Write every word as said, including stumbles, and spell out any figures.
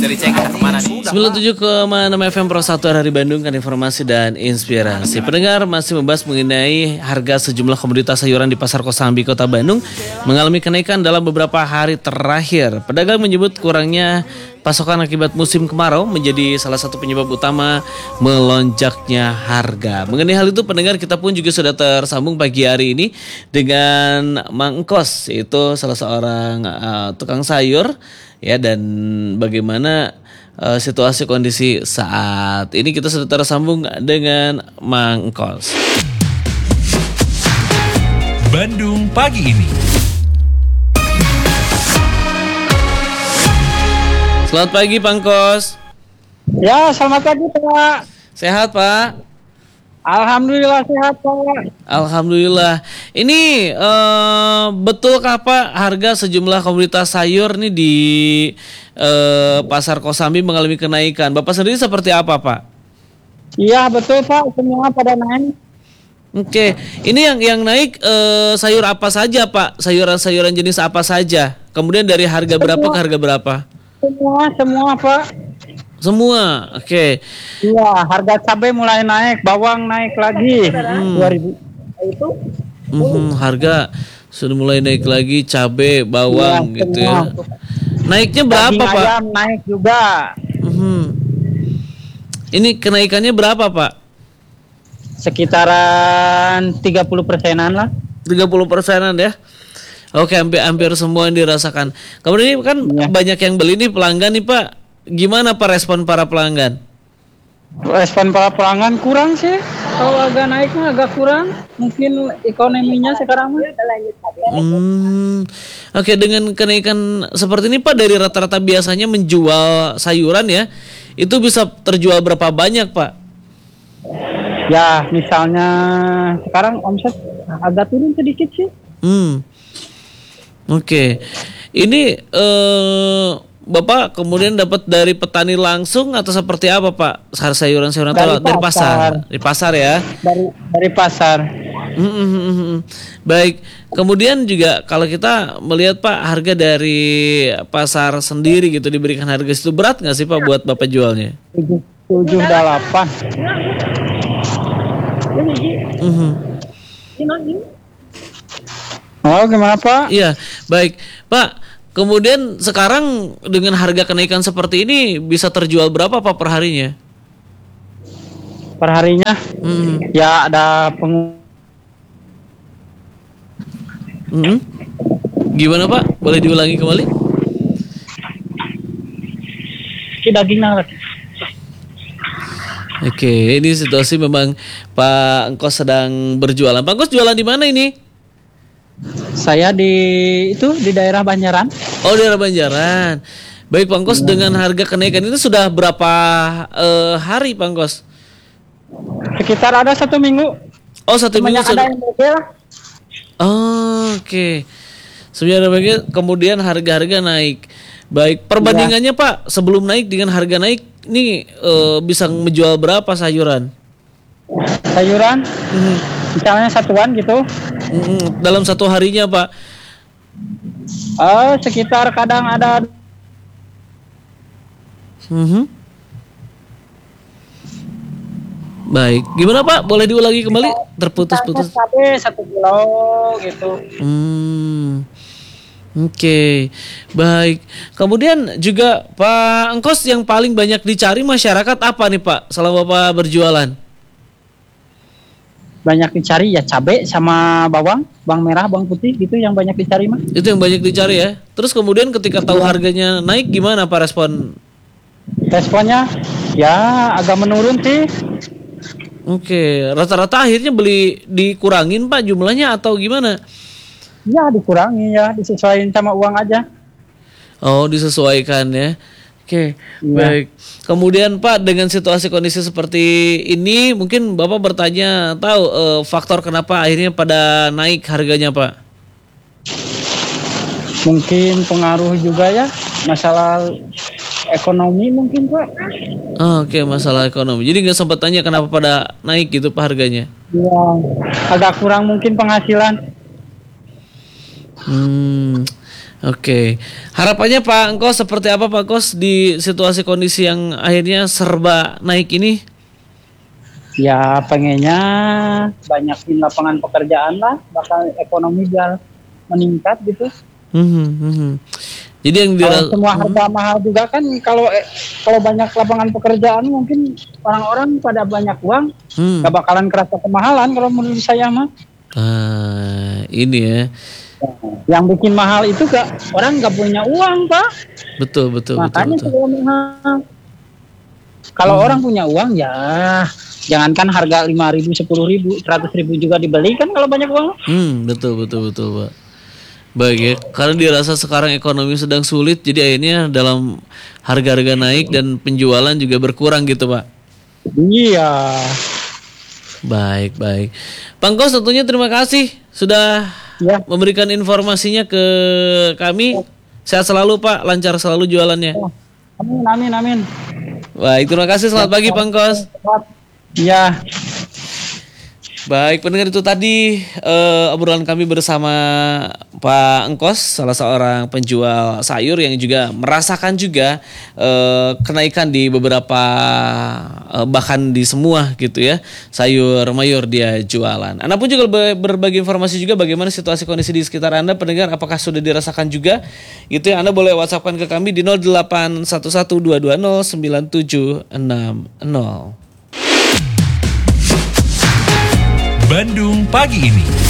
Bisa dicek kemana nih? sembilan puluh tujuh koma enam F M Pro satu dari Bandung kan informasi dan inspirasi. Pendengar masih membahas mengenai harga sejumlah komoditas sayuran di Pasar Kosambi Kota Bandung mengalami kenaikan dalam beberapa hari terakhir. Pedagang menyebut kurangnya pasokan akibat musim kemarau menjadi salah satu penyebab utama melonjaknya harga. Mengenai hal itu pendengar kita pun juga sudah tersambung pagi hari ini dengan Mang Engkos, yaitu salah seorang uh, tukang sayur ya, dan bagaimana uh, situasi kondisi saat ini kita sudah tersambung dengan Mang Engkos. Bandung pagi ini. Selamat pagi Pak Engkos. Ya, selamat pagi Pak. Sehat Pak? Alhamdulillah sehat Pak. Alhamdulillah. Ini uh, betulkah Pak harga sejumlah komoditas sayur nih di uh, Pasar Kosambi mengalami kenaikan? Bapak sendiri seperti apa Pak? Iya betul Pak, semua pada naik. Oke, ini yang yang naik uh, sayur apa saja Pak? Sayuran-sayuran jenis apa saja? Kemudian dari harga berapa ke harga berapa? Semua, semua Pak. Semua, oke. Okay. Iya, harga cabai mulai naik, bawang naik lagi. Hmm. dua ribu itu. Hmm, harga sudah mulai naik lagi, cabai, bawang ya, gitu semua. Ya. Naiknya berapa Daging Pak? Ayam naik juga. Hmm. Ini kenaikannya berapa Pak? Sekitaran tiga puluh persenan lah. tiga puluh persenan ya. Oke, hampir-hampir semua yang dirasakan. Kemudian ini kan ya, banyak yang beli nih pelanggan nih Pak. Gimana Pak respon para pelanggan? Respon para pelanggan kurang sih. Kalau agak naik mah agak kurang. Mungkin ekonominya sekarang mah. Hmm. Oke, dengan kenaikan seperti ini Pak, dari rata-rata biasanya menjual sayuran ya, itu bisa terjual berapa banyak Pak? Ya, misalnya sekarang omset agak turun sedikit sih. Hmm. Oke, ini eh, Bapak kemudian dapat dari petani langsung atau seperti apa Pak? Sayuran-sayuran dari, dari pasar, di pasar ya? Dari dari pasar. Hmm, baik. Kemudian juga kalau kita melihat Pak, harga dari pasar sendiri gitu diberikan harga itu berat nggak sih Pak buat Bapak jualnya? Tujuh delapan. Hmm. Oh, gimana Pak? Iya, baik Pak. Kemudian sekarang dengan harga kenaikan seperti ini bisa terjual berapa Pak per harinya? Per harinya? Hmm. Ya ada peng. Hmm. Gimana Pak? Boleh diulangi kembali? Daging nang. Oke, ini situasi memang Pak Engkos sedang berjualan. Pak Engkos jualan di mana ini? Saya di itu di daerah Banjaran. Oh, daerah Banjaran. Baik Pak Engkos, dengan harga kenaikan itu sudah berapa uh, hari Pak Engkos? Sekitar ada satu minggu. Oh, satu minggu sudah. Oh, oke. Okay. Sebenarnya kemudian harga-harga naik. Baik, perbandingannya ya, Pak, sebelum naik dengan harga naik, ini uh, bisa menjual berapa sayuran? Sayuran? Hmm. Misalnya satuan gitu. Hmm, dalam satu harinya Pak? Oh, sekitar kadang ada. Hmm. Baik, gimana Pak? Boleh diulangi kembali? Terputus-putus. Cabai satu kilo gitu. Hmm. Oke, okay. Baik. Kemudian juga Pak Engkos, yang paling banyak dicari masyarakat apa nih Pak selama Bapak berjualan? Banyak dicari ya cabai sama bawang, bawang merah, bawang putih gitu yang banyak dicari mah. Itu yang banyak dicari ya. Terus kemudian ketika tahu harganya naik gimana Pak respon? Responnya ya agak menurun sih. Oke, rata-rata akhirnya beli dikurangin Pak jumlahnya atau gimana? Ya dikurangi ya, disesuaikan sama uang aja. Oh, disesuaikan ya. Oke, ya. Baik. Kemudian Pak, dengan situasi kondisi seperti ini, mungkin Bapak bertanya tahu eh, faktor kenapa akhirnya pada naik harganya Pak? Mungkin pengaruh juga ya, masalah ekonomi mungkin Pak. Oh, Oke, okay, masalah ekonomi. Jadi nggak sempat tanya kenapa pada naik gitu Pak harganya? Ya, agak kurang mungkin penghasilan. Hmm, Oke, harapannya Pak Engkos seperti apa Pak Kos di situasi kondisi yang akhirnya serba naik ini? Ya pengennya banyakin lapangan pekerjaan lah, bakal ekonomi biar meningkat gitu. Hmm, hmm, hmm. Jadi yang Kalau dira- semua harga mahal juga kan, kalau eh, kalau banyak lapangan pekerjaan mungkin orang-orang pada banyak uang, hmm. gak bakalan kerasa kemahalan kalau menurut saya mah. Ah, ini ya, Yang bikin mahal itu gak orang gak punya uang Pak, betul betul betul makanya betul. kalau mahal. Kalau orang punya uang ya jangankan harga lima ribu, sepuluh ribu, seratus ribu juga dibeli kan kalau banyak uang. Hmm, betul betul betul Pak. Baik ya, karena dirasa sekarang ekonomi sedang sulit, jadi akhirnya dalam harga-harga naik dan penjualan juga berkurang gitu Pak. Iya. Baik baik, Pak Engkos tentunya terima kasih sudah Ya. memberikan informasinya ke kami. Sehat selalu Pak, lancar selalu jualannya. Amin amin amin. Baik, terima kasih. Selamat pagi Pak Engkos. Iya. Baik, pendengar itu tadi eh, obrolan kami bersama Pak Engkos, salah seorang penjual sayur yang juga merasakan juga eh, kenaikan di beberapa eh, bahkan di semua gitu ya sayur mayur dia jualan. Anda pun juga ber- berbagi informasi juga bagaimana situasi kondisi di sekitar Anda, pendengar, apakah sudah dirasakan juga gitu ya. Anda boleh WhatsApp-kan ke kami di nol delapan satu satu dua dua nol sembilan tujuh enam nol. Bandung pagi ini.